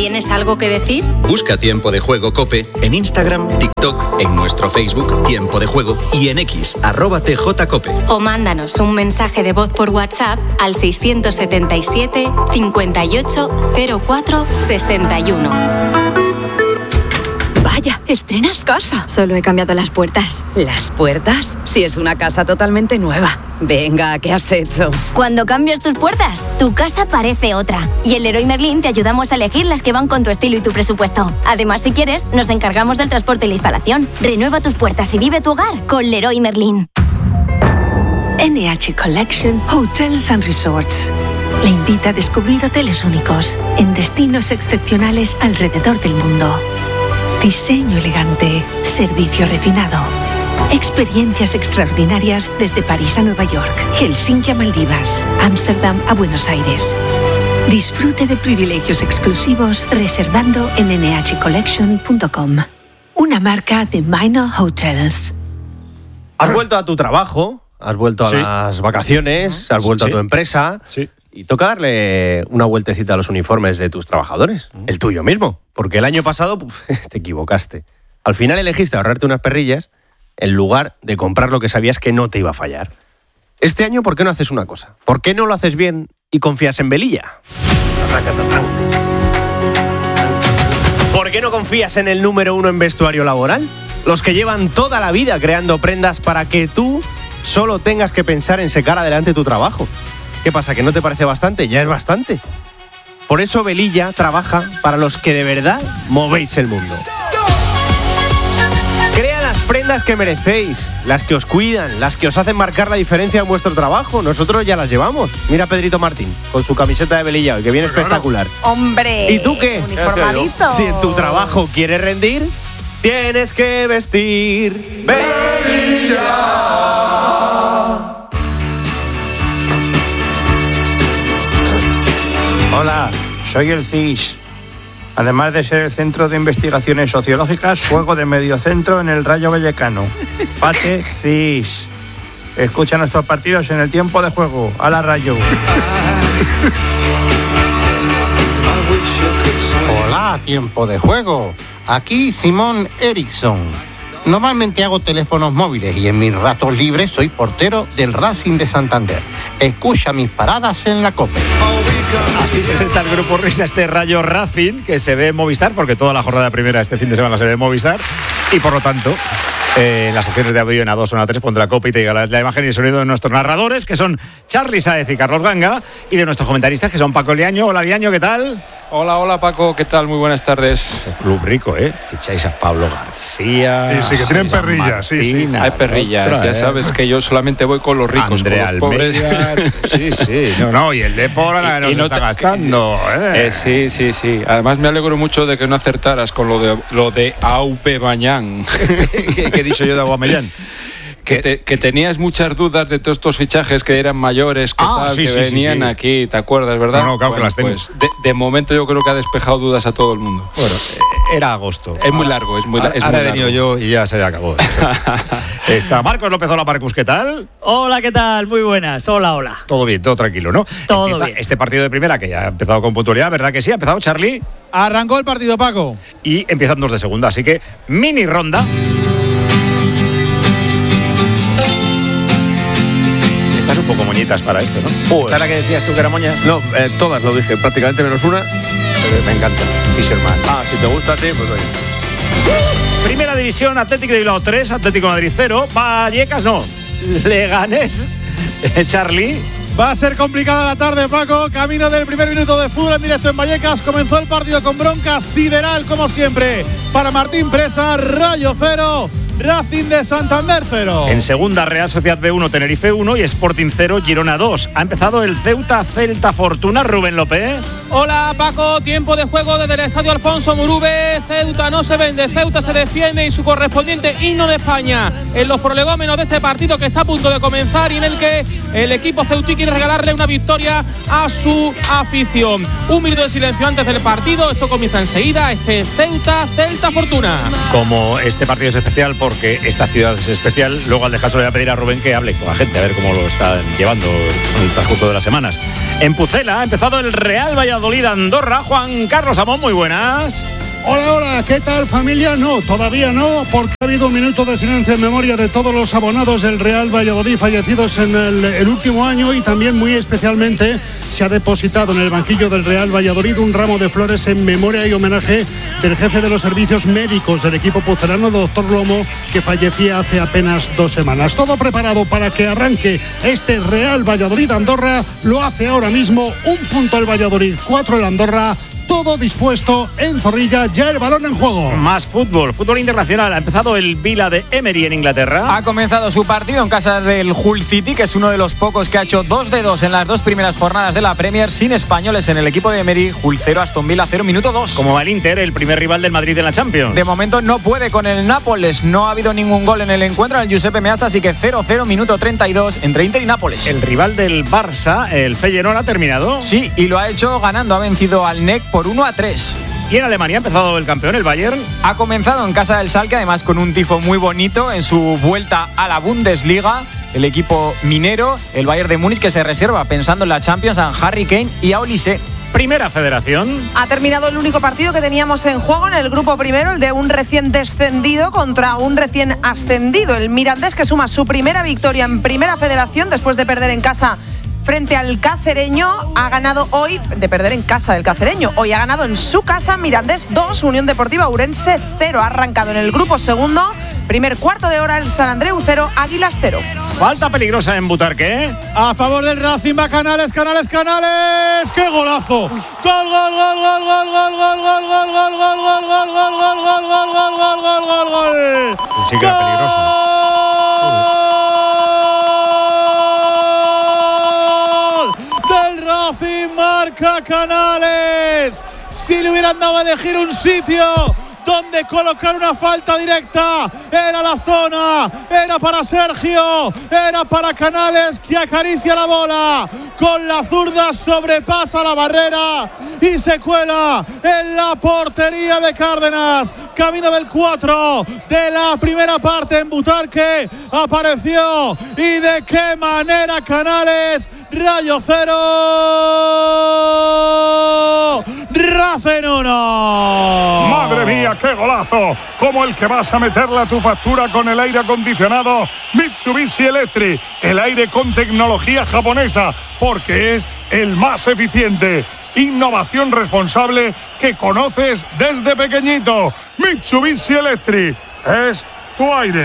¿Tienes algo que decir? Busca Tiempo de Juego COPE en Instagram, TikTok, en nuestro Facebook Tiempo de Juego y en X, @TJCOPE. O mándanos un mensaje de voz por WhatsApp al 677 58 04 61. Vaya, estrenas casa. Solo he cambiado las puertas. ¿Las puertas? Si es una casa totalmente nueva. Venga, ¿qué has hecho? Cuando cambias tus puertas, tu casa parece otra. Y en Leroy Merlin te ayudamos a elegir las que van con tu estilo y tu presupuesto. Además, si quieres, nos encargamos del transporte y la instalación. Renueva tus puertas y vive tu hogar con Leroy Merlin. NH Collection Hotels and Resorts le invita a descubrir hoteles únicos en destinos excepcionales alrededor del mundo. Diseño elegante, servicio refinado, experiencias extraordinarias desde París a Nueva York, Helsinki a Maldivas, Ámsterdam a Buenos Aires. Disfrute de privilegios exclusivos reservando en nhcollection.com. Una marca de Minor Hotels. Has vuelto a tu trabajo, has vuelto a las vacaciones, has vuelto a tu empresa. Sí. Y toca darle una vueltecita a los uniformes de tus trabajadores, el tuyo mismo, porque el año pasado te equivocaste. Al final elegiste ahorrarte unas perrillas en lugar de comprar lo que sabías que no te iba a fallar. Este año, ¿por qué no haces una cosa? ¿Por qué no lo haces bien y confías en Velilla? ¿Por qué no confías en el número 1 en vestuario laboral? Los que llevan toda la vida creando prendas para que tú solo tengas que pensar en sacar adelante tu trabajo. ¿Qué pasa? ¿Que no te parece bastante? Ya es bastante. Por eso Velilla trabaja para los que de verdad movéis el mundo. Crea las prendas que merecéis, las que os cuidan, las que os hacen marcar la diferencia en vuestro trabajo. Nosotros ya las llevamos. Mira a Pedrito Martín, con su camiseta de Velilla hoy, que viene espectacular. ¡Hombre! ¿Y tú qué? Uniformadito. Si en tu trabajo quieres rendir, tienes que vestir Velilla. Hola, soy el CIS. Además de ser el Centro de Investigaciones Sociológicas, juego de mediocentro en el Rayo Vallecano. Pate CIS. Escucha nuestros partidos en el tiempo de juego. ¡A la Rayo! Hola, tiempo de juego. Aquí Simón Eriksson. Normalmente hago teléfonos móviles y en mis ratos libres soy portero del Racing de Santander. Escucha mis paradas en la COPE. Así presenta el Grupo Risa este Rayo Racing, que se ve en Movistar, porque toda la jornada primera este fin de semana se ve en Movistar, y por lo tanto, en las opciones de audio en A2 o en A3 pondrá COPE y te llega la imagen y el sonido de nuestros narradores, que son Charly Sáez y Carlos Ganga, y de nuestros comentaristas, que son Paco Liaño. Hola, Liaño, ¿qué tal? Hola, Paco, ¿qué tal? Muy buenas tardes. Un club rico, ¿eh? Ficháis a Pablo García. Sí, que tienen perrillas, sí. Hay perrillas, ya sabes que yo solamente voy con los ricos, Andrea con los pobres. Sí. No, y el Depor nos está gastando. Sí. Además me alegro mucho de que no acertaras con lo de Aubameyang. ¿Qué he dicho yo de Aubameyang? Que tenías muchas dudas de todos estos fichajes que eran mayores, que venían aquí, ¿te acuerdas, verdad? No, claro que las tengo. Pues de momento yo creo que ha despejado dudas a todo el mundo. Bueno, era agosto. Es muy largo, es muy largo. Ahora he venido yo y ya se acabó. Está Marcos López. Hola, Marcus, ¿qué tal? Hola, ¿qué tal? Muy buenas. Hola. Todo bien, todo tranquilo, ¿no? Todo Empieza bien. este partido de primera, que ya ha empezado con puntualidad, ¿verdad que sí? ¿Ha empezado, Charly? Arrancó el partido, Paco. Y empiezan dos de segunda, así que mini ronda. Estás un poco moñitas para esto, ¿no? ¿Esta la que decías tú que era moñas? No, todas lo dije, prácticamente menos una. Me encanta, Fisherman. Si te gusta a ti, pues oye. Primera división, Atlético de Bilbao 3, Atlético de Madrid 0, Vallecas no, Leganés, Charly. Va a ser complicada la tarde, Paco. Camino del primer minuto de fútbol en directo en Vallecas. Comenzó el partido con bronca sideral, como siempre. Para Martín Presa, Rayo 0, Racing de Santander 0. En segunda, Real Sociedad B1, Tenerife 1 y Sporting 0, Girona 2. Ha empezado el Ceuta Celta Fortuna. Rubén López. Hola, Paco. Tiempo de juego desde el estadio Alfonso Murube. Ceuta no se vende, Ceuta se defiende y su correspondiente himno de España en los prolegómenos de este partido que está a punto de comenzar y en el que el equipo ceutí quiere regalarle una victoria a su afición. Un minuto de silencio antes del partido. Esto comienza enseguida. Este Ceuta Celta Fortuna. Como este partido es especial por porque esta ciudad es especial. Luego al dejárselo voy a pedir a Rubén que hable con la gente, a ver cómo lo están llevando en el transcurso de las semanas. En Pucela ha empezado el Real Valladolid Andorra. Juan Carlos Amón, muy buenas. Hola, ¿qué tal, familia? No, todavía no, porque ha habido un minuto de silencio en memoria de todos los abonados del Real Valladolid fallecidos en el último año, y también muy especialmente se ha depositado en el banquillo del Real Valladolid un ramo de flores en memoria y homenaje del jefe de los servicios médicos del equipo pucelano, doctor Lomo, que fallecía hace apenas 2 semanas. Todo preparado para que arranque este Real Valladolid Andorra. Lo hace ahora mismo, 1 punto el Valladolid, 4 el Andorra. Todo dispuesto en Zorrilla, ya el balón en juego. Más fútbol internacional. Ha empezado el Villa de Emery en Inglaterra. Ha comenzado su partido en casa del Hull City, que es uno de los pocos que ha hecho 2-2 en las 2 primeras jornadas de la Premier, sin españoles en el equipo de Emery. Hull 0, Aston Villa 0, minuto 2. Como va el Inter, el primer rival del Madrid en la Champions. De momento no puede con el Nápoles. No ha habido ningún gol en el encuentro del Giuseppe Meazza, así que 0-0, minuto 32 entre Inter y Nápoles. El rival del Barça, el Feyenoord, ha terminado. Sí, y lo ha hecho ganando. Ha vencido al NEC por 1-3. Y en Alemania ha empezado el campeón, el Bayern. Ha comenzado en casa del Schalke, además con un tifo muy bonito en su vuelta a la Bundesliga. El equipo minero, el Bayern de Múnich, que se reserva pensando en la Champions a Harry Kane y a Olise. Primera Federación. Ha terminado el único partido que teníamos en juego en el grupo primero, el de un recién descendido contra un recién ascendido. El Mirandés, que suma su primera victoria en Primera Federación después de perder en casa frente al Cacereño. Ha ganado hoy, de perder en casa del Cacereño, hoy ha ganado en su casa. Mirandés 2, Unión Deportiva Ourense 0. Ha arrancado en el grupo segundo, primer cuarto de hora, el Sant Andreu 0, Águilas 0. Falta peligrosa en Butarque. A favor del Racing va Canales. ¡Qué golazo! ¡Gol, gol, gol, gol, gol, gol, gol, gol, gol, gol, gol, gol, gol, gol, gol, gol! Sí que era peligrosa. Marca Canales. Si le hubieran dado a elegir un sitio donde colocar una falta directa, era la zona, era para Sergio, era para Canales, que acaricia la bola con la zurda, sobrepasa la barrera y se cuela en la portería de Cárdenas. Camino del 4 de la primera parte en Butarque. Apareció, y de qué manera Canales. Rayo 0, Racing 1. Madre mía, qué golazo, como el que vas a meterle a tu factura con el aire acondicionado Mitsubishi Electric, el aire con tecnología japonesa, porque es el más eficiente. Innovación responsable que conoces desde pequeñito. Mitsubishi Electric es tu aire.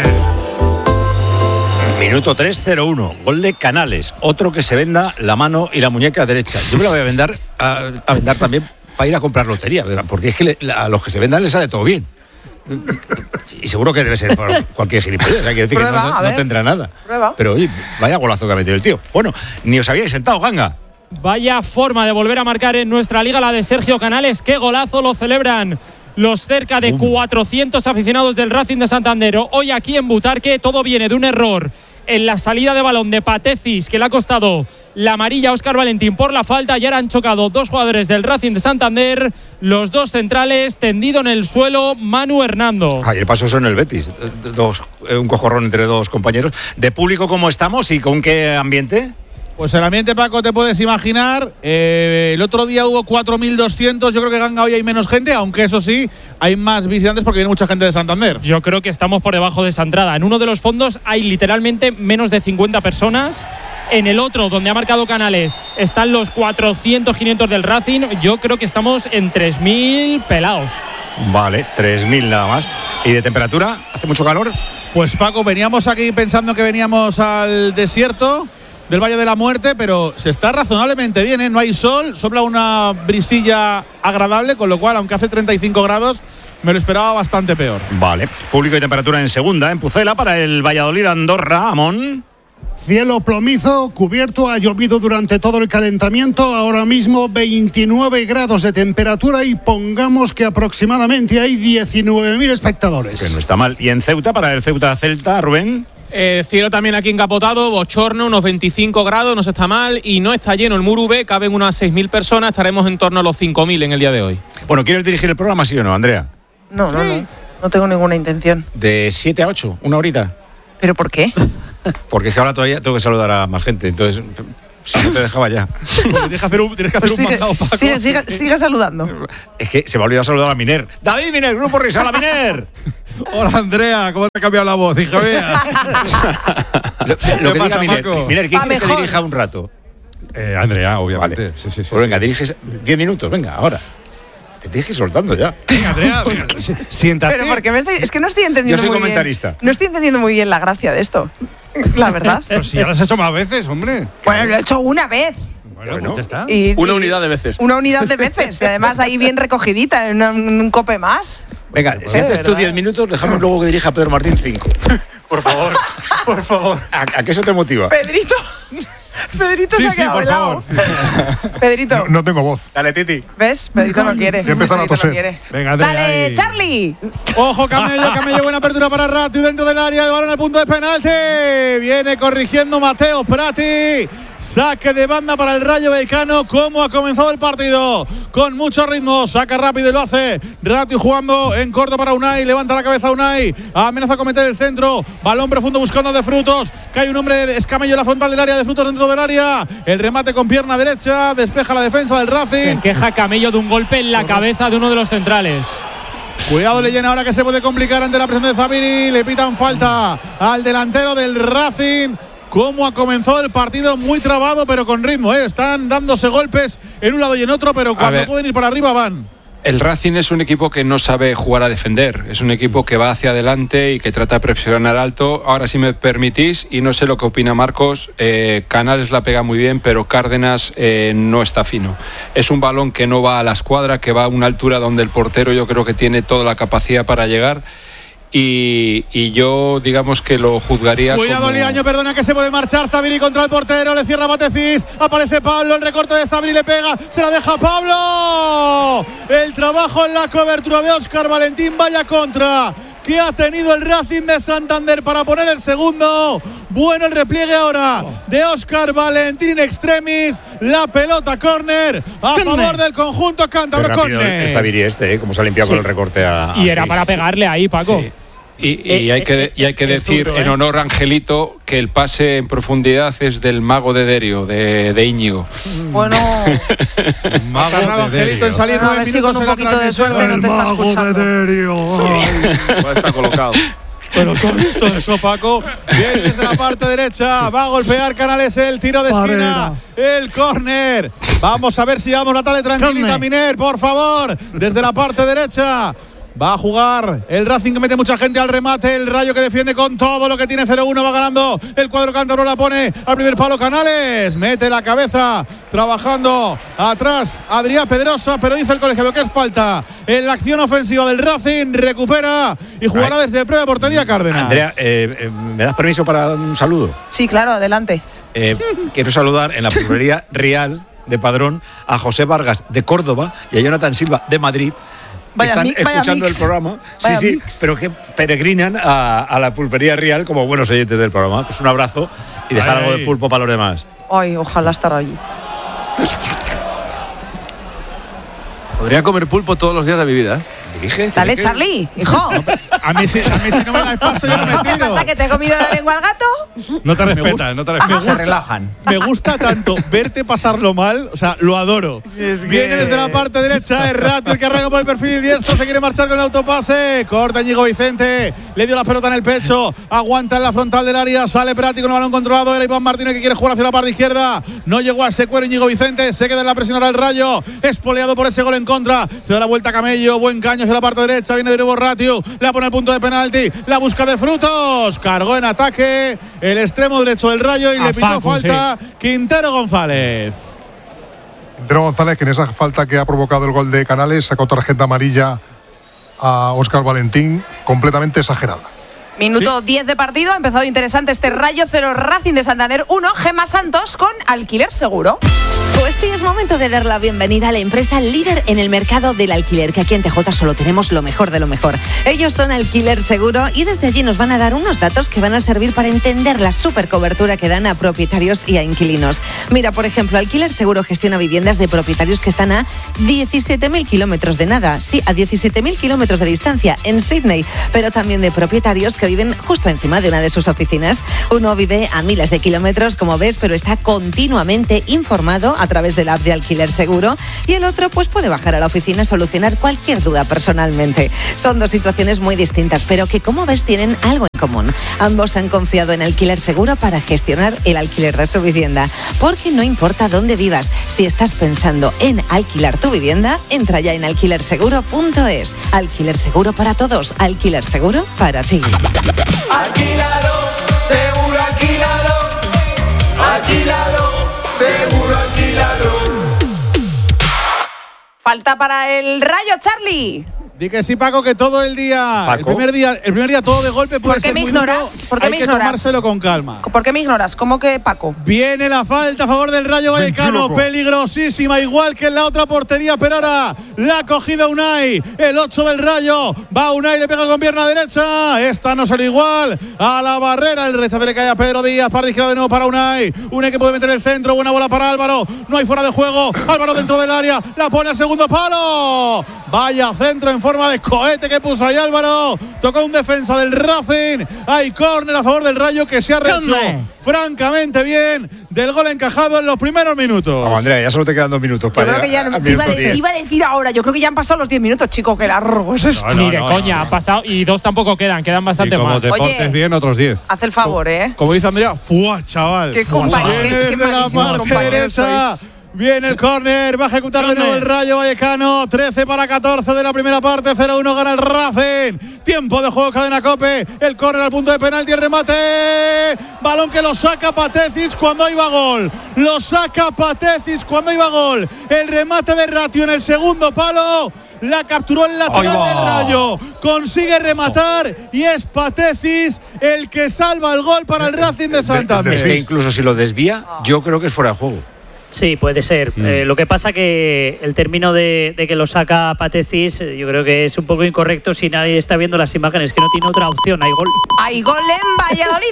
Minuto 3-0-1, gol de Canales. Otro que se venda la mano y la muñeca derecha. Yo me la voy a vender también para ir a comprar lotería, porque es que a los que se vendan les sale todo bien. Y seguro que debe ser por cualquier gilipollas. Hay que decir que no tendrá nada. Prueba. Pero oye, vaya golazo que ha metido el tío. Bueno, ni os habíais sentado, ganga. Vaya forma de volver a marcar en nuestra liga la de Sergio Canales. ¡Qué golazo! Lo celebran los cerca de 400 aficionados del Racing de Santander. Hoy aquí en Butarque todo viene de un error en la salida de balón de Patecis, que le ha costado la amarilla a Óscar Valentín por la falta, y ahora han chocado 2 jugadores del Racing de Santander, los 2 centrales, tendido en el suelo Manu Hernando. Ayer pasó eso en el Betis, un cojorrón entre 2 compañeros. ¿De público cómo estamos y con qué ambiente? Pues el ambiente, Paco, te puedes imaginar. El otro día hubo 4.200. Yo creo que Ganga hoy hay menos gente, aunque eso sí, hay más visitantes porque viene mucha gente de Santander. Yo creo que estamos por debajo de esa entrada. En uno de los fondos hay literalmente menos de 50 personas. En el otro, donde ha marcado Canales, están los 400, 500 del Racing. Yo creo que estamos en 3.000 pelados. Vale, 3.000 nada más. ¿Y de temperatura? ¿Hace mucho calor? Pues, Paco, veníamos aquí pensando que veníamos al desierto del Valle de la Muerte, pero se está razonablemente bien, ¿eh? No hay sol, sopla una brisilla agradable, con lo cual, aunque hace 35 grados, me lo esperaba bastante peor. Vale, público y temperatura en segunda, en Pucela, para el Valladolid Andorra, Amón. Cielo plomizo, cubierto, ha llovido durante todo el calentamiento, ahora mismo 29 grados de temperatura y pongamos que aproximadamente hay 19.000 espectadores. Que no está mal. Y en Ceuta, para el Ceuta-Celta, Rubén. Cielo también aquí encapotado, bochorno, unos 25 grados, no se está mal, y no está lleno el Muru B, caben unas 6.000 personas, estaremos en torno a los 5.000 en el día de hoy. Bueno, ¿quieres dirigir el programa, sí o no, Andrea? No No tengo ninguna intención. De 7 a 8, una horita. ¿Pero por qué? Porque es que ahora todavía tengo que saludar a más gente, entonces si no te dejaba ya. Tienes que hacer un mandado, Paco. Sigue saludando. Es que se me ha olvidado saludar a Miner. David Miner, Grupo Risa, la Miner. Hola, Andrea, ¿cómo te ha cambiado la voz, hija mía? Lo que diga Miner. Miner, ¿quién quiere que te dirija un rato? Andrea, obviamente. Vale. Sí. Pues venga, diriges 10 minutos, venga, ahora. Te tienes que ir soltando ya. Venga, Andrea, siéntate. Pero porque es que no estoy entendiendo Yo soy muy comentarista. bien. No estoy entendiendo muy bien la gracia de esto. La verdad. Pero si ya lo has hecho más veces, hombre. Bueno, lo he hecho una vez. Bueno, ya está. Una unidad de veces. Una unidad de veces. Y además ahí bien recogidita, en un cope más. Venga, si haces tú 10 minutos, dejamos luego que dirija Pedro Martín 5. Por favor, por favor. ¿A qué eso te motiva? Pedrito se ha quedado helado. Sí. Pedrito. No tengo voz. Dale, Titi. ¿Ves? Pedrito no quiere. Ya empezaron a toser. Venga, Andrea. Dale, Charlie. Ojo, Camello, buena apertura para Ratio dentro del área, el balón al punto de penalti. Viene corrigiendo Mateo Prati. Saque de banda para el Rayo Vallecano. ¿Cómo ha comenzado el partido? Con mucho ritmo, saca rápido y lo hace. Ratio jugando en corto para Unai. Levanta la cabeza Unai. Amenaza con meter el centro. Balón profundo buscando de Frutos. Cae un hombre de Escamello en la frontal del área. De Frutos dentro del área. El remate con pierna derecha. Despeja la defensa del Racing. Se queja Camello de un golpe en la cabeza de uno de los centrales. Cuidado, Leyena, ahora que se puede complicar ante la presión de Zabiri. Le pitan falta al delantero del Racing. Cómo ha comenzado el partido, muy trabado pero con ritmo, ¿eh? Están dándose golpes en un lado y en otro, pero cuando pueden ir para arriba van. El Racing es un equipo que no sabe jugar a defender, es un equipo que va hacia adelante y que trata de presionar alto. Ahora, si me permitís, y no sé lo que opina Marcos, Canales la pega muy bien, pero Cárdenas no está fino. Es un balón que no va a la escuadra, que va a una altura donde el portero yo creo que tiene toda la capacidad para llegar. Y yo, digamos que lo juzgaría. Cuidado, Liaño, perdona, que se puede marchar. Zabiri contra el portero, le cierra Batecís. Aparece Pablo, el recorte de Zabiri le pega. Se la deja Pablo. El trabajo en la cobertura de Óscar Valentín. Vaya contra que ha tenido el Racing de Santander para poner el segundo. Bueno el repliegue ahora de Óscar Valentín in extremis. La pelota córner a favor del conjunto cántabro. El Zabiri como se ha limpiado con el recorte y era para pegarle ahí, Paco. Sí. Y hay que decir en honor a Angelito que el pase en profundidad es del mago de Derio, de Íñigo. Bueno, ha tardado Angelito en salir 9 minutos. Con un poquito de suerte no te está escuchando. Pues está colocado. Pero tú has visto eso, Paco. Bien desde la parte derecha. Va a golpear Canales el tiro de esquina. El córner. Vamos a ver si vamos la tarde tranquilita, Miner, por favor. Desde la parte derecha. Va a jugar el Racing, que mete mucha gente al remate. El Rayo que defiende con todo lo que tiene. 0-1 va ganando el cuadro cántabro. La pone al primer palo Canales. Mete la cabeza trabajando atrás Adrián Pedrosa, pero dice el colegiado que es falta en la acción ofensiva del Racing. Recupera y jugará desde prueba de portería Cárdenas. Andrea, ¿me das permiso para un saludo? Sí, claro, adelante. Quiero saludar en la pulpería Real de Padrón a José Vargas de Córdoba y a Jonathan Silva de Madrid. Están escuchando el programa, sí, pero que peregrinan a la pulpería Real como buenos oyentes del programa. Pues un abrazo y dejar algo de pulpo para los demás. Ay, ojalá estar allí. Podría comer pulpo todos los días de mi vida, ¿eh? Dirige. Dale, Charlie, hijo. A mí si no me das paso, yo no me tiro. ¿Qué pasa, que te he comido la lengua al gato? No te respetas, Se relajan. Me gusta tanto verte pasarlo mal, o sea, lo adoro. Viene desde la parte derecha, es Ratio el que arranca por el perfil diestro, se quiere marchar con el autopase. Corta Íñigo Vicente, le dio la pelota en el pecho, aguanta en la frontal del área, sale Prati con el balón controlado. Era Iván Martínez que quiere jugar hacia la parte izquierda. No llegó a ese cuero Íñigo Vicente, se queda en la presión ahora el Rayo. Espoleado por ese gol en contra. Se da la vuelta a Camello, buen caño hacia la parte derecha, viene de nuevo Ratio, la pone al punto de penalti, la busca de Frutos, cargó en ataque el extremo derecho del Rayo y le pitó falta Quintero González. Quintero González, que en esa falta que ha provocado el gol de Canales, sacó tarjeta amarilla a Óscar Valentín, completamente exagerada. Minuto 10 de partido, ha empezado interesante este Rayo 0 Racing de Santander 1, Gemma Santos con Alquiler Seguro. Pues sí, es momento de dar la bienvenida a la empresa líder en el mercado del alquiler, que aquí en TJ solo tenemos lo mejor de lo mejor. Ellos son Alquiler Seguro y desde allí nos van a dar unos datos que van a servir para entender la supercobertura que dan a propietarios y a inquilinos. Mira, por ejemplo, Alquiler Seguro gestiona viviendas de propietarios que están a 17.000 kilómetros de nada, sí, a 17.000 kilómetros de distancia en Sydney, pero también de propietarios que viven justo encima de una de sus oficinas. Uno vive a miles de kilómetros, como ves, pero está continuamente informado a través de la app de Alquiler Seguro, y el otro pues puede bajar a la oficina a solucionar cualquier duda personalmente. Son dos situaciones muy distintas, pero que, como ves, tienen algo en común. Ambos han confiado en Alquiler Seguro para gestionar el alquiler de su vivienda, porque no importa dónde vivas, si estás pensando en alquilar tu vivienda, entra ya en alquilerseguro.es. Alquiler Seguro para todos, Alquiler Seguro para ti. Alquílalo, seguro alquílalo. Alquílalo, seguro alquílalo. Falta para el Rayo, Charlie. Di que sí, Paco, que todo el día, Paco. el primer día todo de golpe puede ser muy duro. ¿Por qué Hay me que ignoras? tomárselo con calma. ¿Por qué me ignoras? ¿Cómo que Paco? Viene la falta a favor del Rayo Vallecano, peligrosísima, igual que en la otra portería, pero ahora la ha cogido Unai, el 8 del Rayo. Va Unai, le pega con pierna derecha. Esta no sale igual a la barrera. El rechazo le cae a Pedro Díaz, para izquierda de nuevo para Unai. Unai que puede meter el centro, buena bola para Álvaro. No hay fuera de juego. Álvaro dentro del área, la pone al segundo palo. Vaya centro en forma de cohete que puso ahí Álvaro. Tocó un defensa del Racing. Hay córner a favor del Rayo que se ha rehecho francamente bien del gol encajado en los primeros minutos. Vamos, Andrea, ya solo te quedan 2 minutos Yo para creo que ya llegar al iba minuto 10. a decir ahora, yo creo que ya han pasado los 10 minutos, chico, que largo es esto. Ni de coña, ha pasado y 2 tampoco quedan bastante más. Te portes Oye, bien, otros 10. haz el favor, Como dice Andrea, ¡fua, chaval! Qué ¡Fua, compañeros, chaval! qué Desde la malísimos parte compañeros derecha. sois. Viene el córner, va a ejecutar de nuevo el Rayo Vallecano. 13-14 de la primera parte, 0-1 gana el Racing. Tiempo de juego, cadena COPE. El córner al punto de penalti, el remate. Balón que lo saca Patecis cuando iba gol. Lo saca Patecis cuando iba gol. El remate de Ratio en el segundo palo. La capturó el lateral del Rayo. Consigue rematar y es Patecis el que salva el gol para el Racing de Santander. Es que incluso si lo desvía, yo creo que es fuera de juego. Sí, puede ser. Lo que pasa que el término de que lo saca Patecis, yo creo que es un poco incorrecto si nadie está viendo las imágenes, que no tiene otra opción. Hay gol. Hay gol en Valladolid,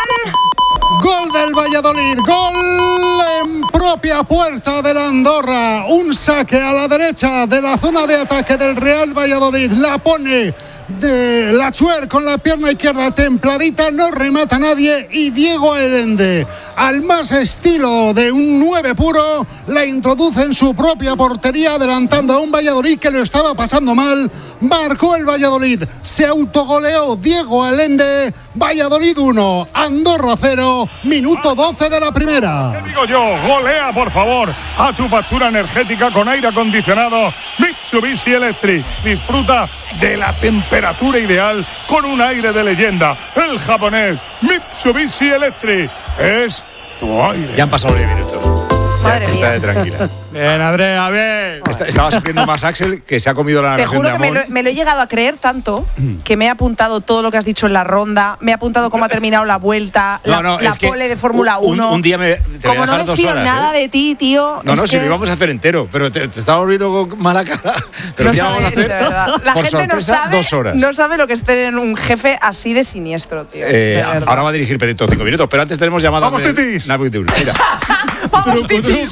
Amón. Gol del Valladolid, gol en propia puerta del Andorra. Un saque a la derecha de la zona de ataque del Real Valladolid. La pone de Lachuer con la pierna izquierda templadita, no remata nadie, y Diego Elende, al más estilo de un 9 puro, la introduce en su propia portería, adelantando a un Valladolid que lo estaba pasando mal. Marcó el Valladolid, se autogoleó Diego Elende. Valladolid 1, Andorra 0, minuto 12 de la primera. Digo yo, golea por favor a tu factura energética con aire acondicionado Mitsubishi Electric. Disfruta de la temperatura ideal con un aire de leyenda. El japonés Mitsubishi Electric es tu aire. Ya han pasado 10 minutos. Madre Está mía. de tranquila. Bien, Andrea, bien. Estaba sufriendo más Axel, que se ha comido la Te narración juro de que Amón. me lo he llegado a creer tanto que me he apuntado todo lo que has dicho en la ronda, me he apuntado cómo ha terminado la vuelta, la es que pole de Fórmula 1. Un día te voy a Como no dejar me 2 fío horas. nada de ti, tío. No, es si que lo íbamos a hacer entero, pero te estaba volviendo con mala cara. Pero no ya vamos a sabéis, hacer, de verdad. La por gente no sorpresa, sabe, 2 horas. no sabe lo que es tener un jefe así de siniestro, tío. De verdad. Ahora va a dirigir Pedrito 5 minutos, pero antes tenemos llamadas. ¡Vamos, Titis! Mira. ¡Vamos, Titis!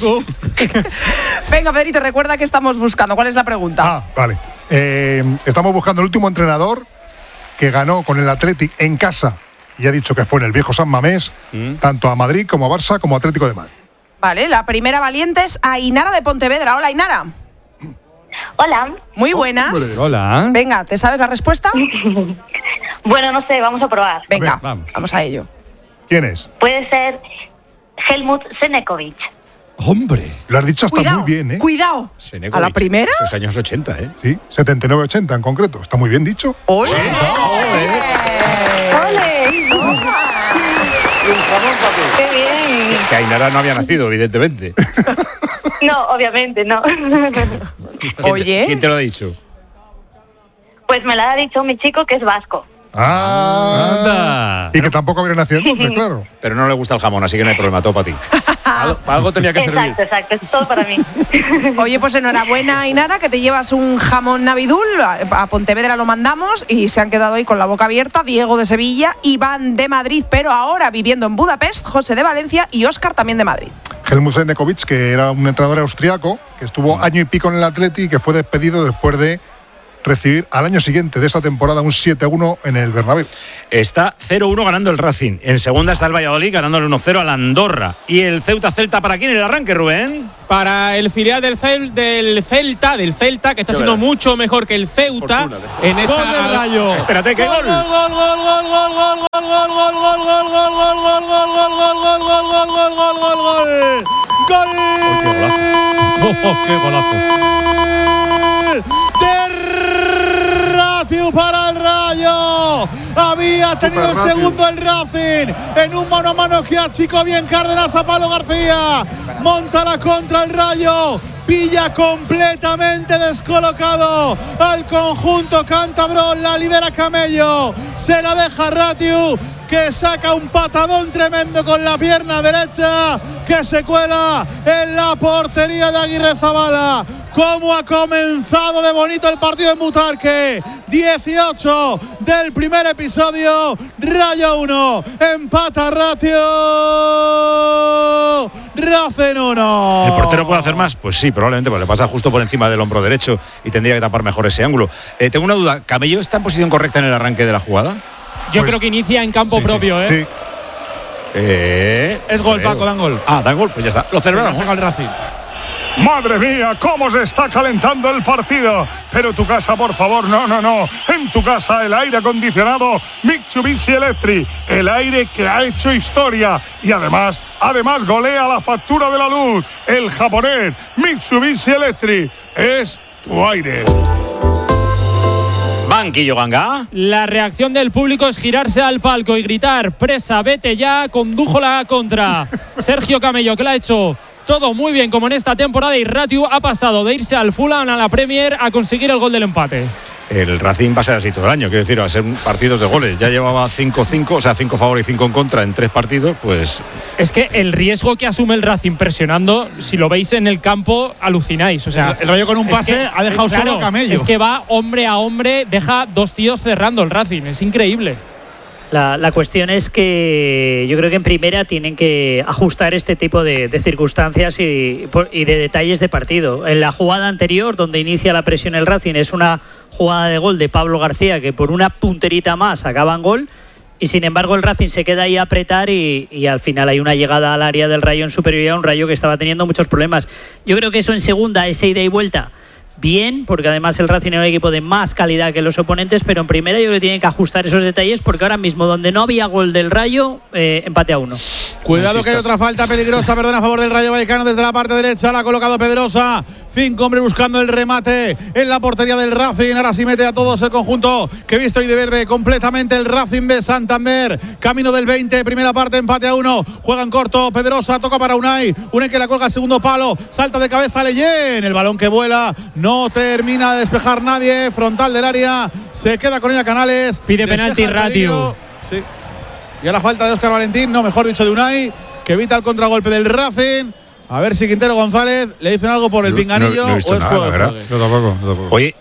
Venga, Pedrito, recuerda que estamos buscando. ¿Cuál es la pregunta? Vale. Estamos buscando el último entrenador que ganó con el Athletic en casa y ha dicho que fue en el viejo San Mamés, tanto a Madrid como a Barça como a Atlético de Madrid. Vale, la primera valiente es Ainara de Pontevedra. Hola, Ainara. Hola. Muy buenas. Hola. Venga, ¿te sabes la respuesta? Bueno, no sé, vamos a probar. Venga, vamos a ello. ¿Quién es? Puede ser Helmut Senekovic. Hombre. Lo has dicho hasta Cuidado, muy bien, ¿eh? Cuidado. Senekovic, ¿A la primera? Esos años 80, ¿eh? Sí, 79-80 en concreto. Está muy bien dicho. ¡Ole! ¡Qué bien! Que Ainara no había nacido, evidentemente. No, obviamente no. Oye. ¿Quién te lo ha dicho? Pues me lo ha dicho mi chico que es vasco. Anda. Y que tampoco habría nacido entonces, claro. Pero no le gusta el jamón, así que no hay problema, todo para ti. Algo tenía que servir. Exacto, es todo para mí. Oye, pues enhorabuena, Inara, que te llevas un jamón navidul. A Pontevedra lo mandamos y se han quedado ahí con la boca abierta. Diego de Sevilla, Iván de Madrid, pero ahora viviendo en Budapest, José de Valencia y Óscar también de Madrid. Helmut Senekovic, que era un entrenador austriaco, que estuvo año y pico en el Atleti y que fue despedido después de recibir al año siguiente de esa temporada un 7-1 en el Bernabéu. Está 0-1 ganando el Racing. En segunda está el Valladolid ganándole 1-0 al Andorra. ¿Y el Ceuta-Celta para quién en el arranque, Rubén? Para el filial del Celta, que está siendo mucho mejor que el Ceuta. En esta Gol del Rayo. Espérate, que gol. ¡Qué golazo! Ratiu para el Rayo. Había tenido el segundo el Racing en un mano a mano que achicó bien Cárdenas a Pablo García. Monta la contra el Rayo. Pilla completamente descolocado al conjunto cántabro. La lidera Camello. Se la deja Ratiu, que saca un patadón tremendo con la pierna derecha, que se cuela en la portería de Aguirrezabala. Cómo ha comenzado de bonito el partido en Butarque. 18 del primer episodio. Rayo 1, empata Ratiu. Racing 1. ¿El portero puede hacer más? Pues sí, probablemente, porque le pasa justo por encima del hombro derecho y tendría que tapar mejor ese ángulo. Tengo una duda, ¿Camello está en posición correcta en el arranque de la jugada? Yo creo que inicia en campo propio, ¿eh? Sí. Es gol, Paco, dan gol. Dan gol, pues ya está. Lo celebramos. Saca el Racing. Madre mía, cómo se está calentando el partido. Pero tu casa, por favor, no. En tu casa el aire acondicionado Mitsubishi Electric, el aire que ha hecho historia y además golea la factura de la luz. El japonés Mitsubishi Electric es tu aire. Banquillo Ganga. La reacción del público es girarse al palco y gritar: presa, vete ya, condujo la contra. Sergio Camello, que la ha hecho todo muy bien como en esta temporada, y Ratiu ha pasado de irse al Fulham a la Premier a conseguir el gol del empate. El Racing va a ser así todo el año, quiero decir, va a ser partidos de goles. Ya llevaba 5-5, o sea, 5 a favor y 5 en contra en 3 partidos, pues... Es que el riesgo que asume el Racing presionando, si lo veis en el campo, alucináis. O sea, el Rayo con un pase ha dejado solo a Camello. Es que va hombre a hombre, deja 2 tíos cerrando el Racing, es increíble. La cuestión es que yo creo que en primera tienen que ajustar este tipo de circunstancias y de detalles de partido. En la jugada anterior, donde inicia la presión el Racing, es una jugada de gol de Pablo García que por una punterita más acaba en gol, y sin embargo el Racing se queda ahí a apretar y al final hay una llegada al área del Rayo en superioridad, un Rayo que estaba teniendo muchos problemas. Yo creo que eso en segunda, esa ida y vuelta, bien, porque además el Racing era un equipo de más calidad que los oponentes, pero en primera yo creo que tienen que ajustar esos detalles, porque ahora mismo donde no había gol del Rayo, empate a 1. Cuidado que hay otra falta peligrosa, a favor del Rayo Vallecano desde la parte derecha, la ha colocado Pedrosa. 5 hombres buscando el remate en la portería del Racing. Ahora sí mete a todos el conjunto que visto y de verde completamente el Racing de Santander. Camino del 20, primera parte, empate a 1. Juega en corto, Pedrosa, toca para Unai que la colga al segundo palo, salta de cabeza Leyen, el balón que vuela, no termina de despejar nadie, frontal del área, se queda con ella Canales. Pide penalti Ratiu. Sí. Y a la falta de Óscar Valentín, no, mejor dicho de Unai, que evita el contragolpe del Racing. A ver si Quintero González le dicen algo por el pinganillo no he visto o es nada, juego. Yo tampoco. Oye,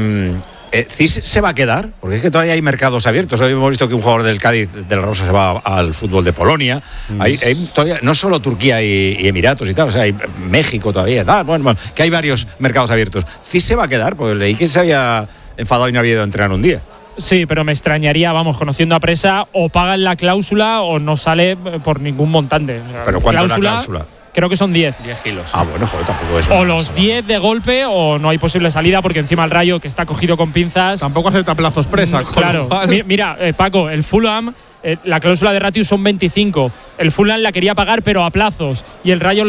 ¿CIS se va a quedar? Porque es que todavía hay mercados abiertos. Hoy hemos visto que un jugador del Cádiz, de la Rosa, se va al fútbol de Polonia. Hay todavía, no solo Turquía y Emiratos y tal, o sea, hay México todavía. Bueno, que hay varios mercados abiertos. ¿CIS se va a quedar? Pues leí que se había enfadado y no había ido a entrenar un día. Sí, pero me extrañaría, conociendo a Presa, o pagan la cláusula o no sale por ningún montante. O sea, ¿pero cuánto es la cláusula? Creo que son 10. 10 kilos. Ah, bueno, joder, tampoco es. O los 10 de golpe o no hay posible salida, porque encima el Rayo, que está cogido con pinzas. Tampoco acepta plazos Presa. Claro. Mira, Paco, el Fulham, la cláusula de Ratiu son 25. El Fulham la quería pagar, pero a plazos. Y el Rayo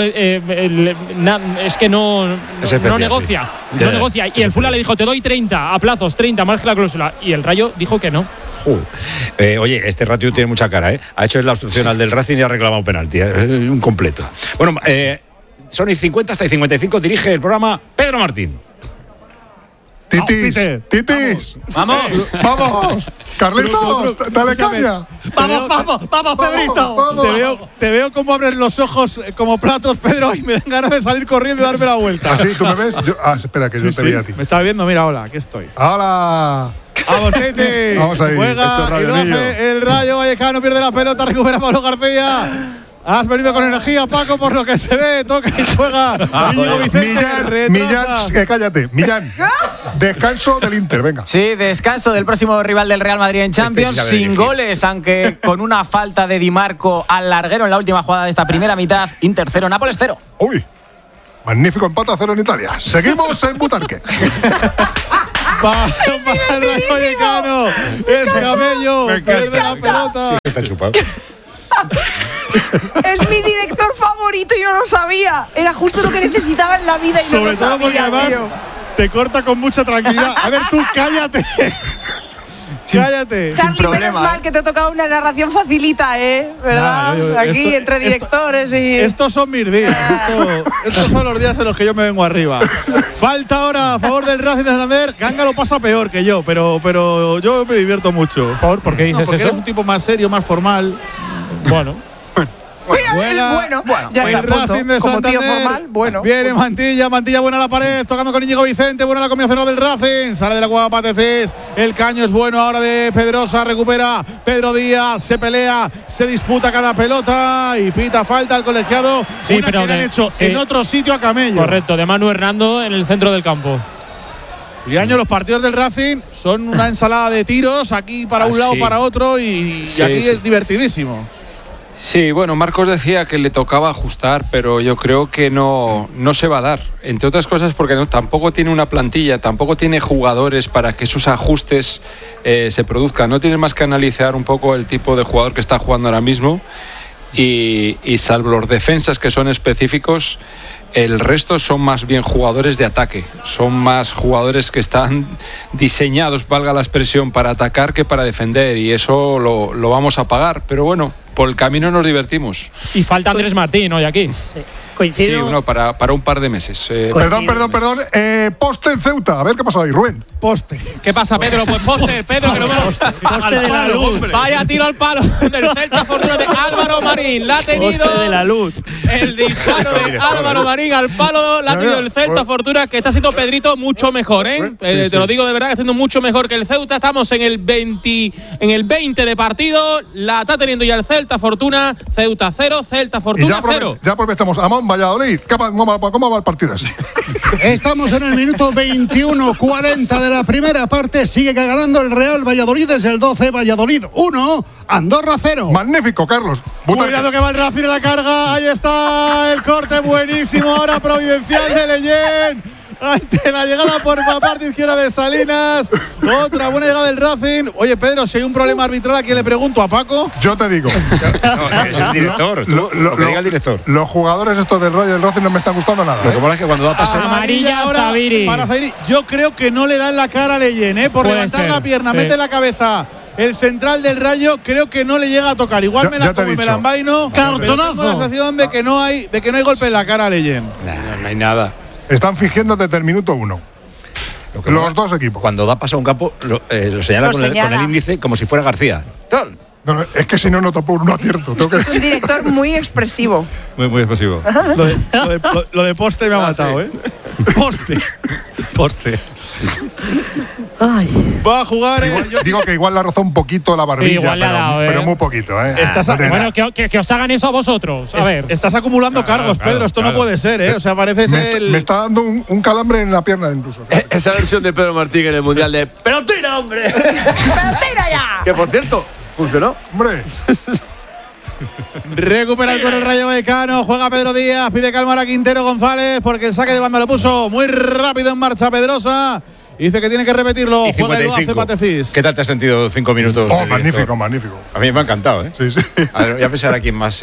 es que no negocia. Sí. No negocia. Y el Fulham le dijo: te doy 30 a plazos, 30 más que la cláusula. Y el Rayo dijo que no. Oye, este Ratiu tiene mucha cara, ¿eh? Ha hecho la obstrucción al del Racing y ha reclamado un penalti, un completo. Bueno, son y 50 hasta y 55, dirige el programa Pedro Martín. Titis. Vamos. Carlitos, dale caña. Vamos, Pedrito. Te veo como abres los ojos como platos, Pedro, y me dan ganas de salir corriendo y darme la vuelta. ¿Así? ¿Tú me ves? Espera, que yo te veo a ti. Me estás viendo, mira, hola, aquí estoy. ¡Hola! ¡Vamos, Titi! Vamos ahí. Juega y lo hace el Rayo Vallecano, pierde la pelota, recupera Pablo García. Has venido con energía, Paco, por lo que se ve. Toca y juega Íñigo Vicente. Millán, cállate. Millán. Descanso del Inter, venga. Sí, descanso del próximo rival del Real Madrid en Champions. Sin goles, aunque con una falta de Di Marco al larguero en la última jugada de esta primera mitad. Inter 0, Nápoles 0. Uy, magnífico empate a 0 en Italia. Seguimos en Butarque. Para el Rayo Vallecano. Es Camello. Pierde la pelota. Sí, está chupado. Es mi director favorito y no lo sabía. Era justo lo que necesitaba en la vida y no lo sabía. Sobre todo porque además te corta con mucha tranquilidad. A ver, tú cállate. Cállate. Charlie, menos mal que te ha tocado una narración facilita, ¿verdad? Nah, aquí entre directores y… Estos son mis días. Estos son los días en los que yo me vengo arriba. Falta ahora a favor del Racing de Santander. Ganga lo pasa peor que yo, pero yo me divierto mucho. ¿Por qué dices porque eso? Eres un tipo más serio, más formal. Bueno. Ya está, el Racing de como Santander. Tío formal, bueno. Viene Mantilla buena a la pared, tocando con Íñigo Vicente, buena la combinación del Racing, sale de la cueva Patecés, el caño es bueno ahora de Pedrosa, recupera Pedro Díaz, se pelea, se disputa cada pelota y pita falta al colegiado. Sí, pero que le han hecho en otro sitio a Camello. Correcto, de Manu Hernando en el centro del campo. Y año los partidos del Racing son una ensalada de tiros, aquí para un lado, para otro, y aquí es divertidísimo. Sí, bueno, Marcos decía que le tocaba ajustar, pero yo creo que no se va a dar. Entre otras cosas porque tampoco tiene una plantilla, tampoco tiene jugadores para que esos ajustes se produzcan. No tiene más que analizar un poco el tipo de jugador que está jugando ahora mismo y salvo los defensas que son específicos, el resto son más bien jugadores de ataque. Son más jugadores que están diseñados, valga la expresión, para atacar que para defender y eso lo vamos a pagar. Pero bueno, por el camino nos divertimos. Y falta Andrés Martín hoy aquí. Sí. Coincido. Sí, bueno, para un par de meses. Perdón. Poste en Ceuta. A ver qué pasa ahí, Rubén. Poste. ¿Qué pasa, Pedro? Pues poste, Pedro, que no poste de la luz. Vaya tiro al palo del Celta Fortuna de Álvaro Marín. La ha tenido. Poste de la luz. El disparo de Álvaro Marín al palo. La ha tenido el Celta Fortuna, que está haciendo Pedrito mucho mejor, ¿eh? Te lo digo de verdad, que está haciendo mucho mejor que el Ceuta. Estamos en el 20 de partido. La está teniendo ya el Celta Fortuna. Ceuta 0, Celta Fortuna 0. Ya aprovechamos. Amón, Valladolid. ¿Cómo va el partido así? Estamos en el minuto 21:40 de la primera parte. Sigue ganando el Real Valladolid desde el 12. Valladolid 1, Andorra 0. Magnífico, Carlos. Cuidado que va el Racing a la carga. Ahí está el corte buenísimo. Ahora providencial de Leyen. Ante la llegada por la parte izquierda de Salinas. Otra buena llegada del Racing. Oye, Pedro, si hay un problema arbitral, ¿a quién le pregunto? ¿A Paco? Yo te digo. No, es el director. Lo que diga el director. Los jugadores estos del Rayo y del Racing no me están gustando nada. Lo que mola es que cuando va a pasar amarilla ahora para Zahiri. Yo creo que no le dan la cara a Leyen, por levantar la pierna, mete la cabeza. El central del Rayo creo que no le llega a tocar. Igual me la como me la envaino. Cartonazo. Tengo la sensación de que no hay golpe en la cara a Leyen. No hay nada. Están fingiendo desde el minuto 1. Los dos equipos. Cuando da paso a un campo, lo señala con el índice como si fuera García. No, es que si no por un acierto. Es un director muy expresivo. Muy expresivo. Lo de poste me ha matado, ¿eh? Poste. Ay. Va a jugar. Digo que igual le ha rozado un poquito la barbilla, igual le ha dado, pero muy poquito, ¿eh? Bueno, que os hagan eso a vosotros. A ver. Estás acumulando cargos, Pedro. Esto no puede ser, ¿eh? O sea, parece ser. Me está dando un calambre en la pierna incluso. Esa versión de Pedro Martín en el Mundial de ¡pero tira, hombre! ¡Pero tira ya! Que por cierto, funcionó. ¡Hombre! Recupera el el Rayo Vallecano, juega Pedro Díaz, pide calma a Quintero González porque el saque de banda lo puso muy rápido en marcha Pedrosa. Dice que tiene que repetirlo. Juega el hace Patecís. ¿Qué tal te has sentido 5 minutos? Magnífico. A mí me ha encantado, ¿eh? Sí. A ver, voy a pensar a quién más.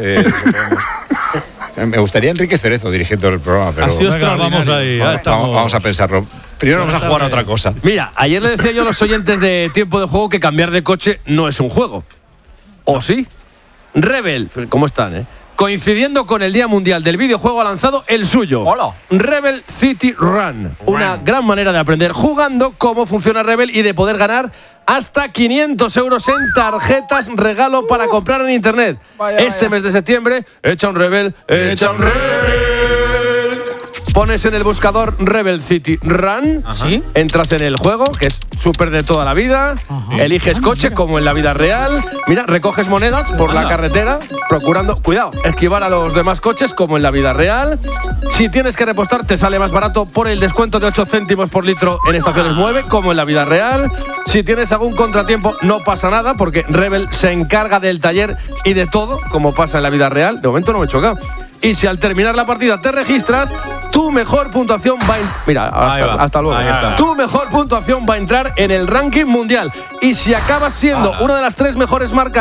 Me gustaría Enrique Cerezo dirigiendo el programa, pero. Así os vamos ahí. Vamos a pensarlo. Primero vamos a jugar a otra cosa. Mira, ayer le decía yo a los oyentes de Tiempo de Juego que cambiar de coche no es un juego. ¿O sí? Rebel, ¿cómo están, coincidiendo con el Día Mundial del Videojuego, ha lanzado el suyo. Hola. Rebel City Run. Una gran manera de aprender jugando cómo funciona Rebel y de poder ganar hasta 500 euros en tarjetas regalo para comprar en internet. Este mes de septiembre, echa un Rebel, echa un Rebel. Pones en el buscador Rebel City Run, entras en el juego, que es súper de toda la vida, eliges coche como en la vida real, mira, recoges monedas por la carretera, procurando, cuidado, esquivar a los demás coches como en la vida real. Si tienes que repostar, te sale más barato por el descuento de 8 céntimos por litro en estaciones Mueve, como en la vida real. Si tienes algún contratiempo, no pasa nada, porque Rebel se encarga del taller y de todo, como pasa en la vida real. De momento no me he chocado. Y si al terminar la partida te registras, tu mejor puntuación va a... Mira, hasta luego. Tu mejor puntuación va a entrar en el ranking mundial. Y si acabas siendo una de las 3 mejores marcas